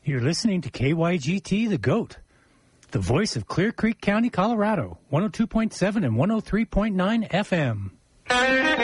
You're listening to KYGT The Goat, the voice of Clear Creek County, Colorado, 102.7 and 103.9 FM.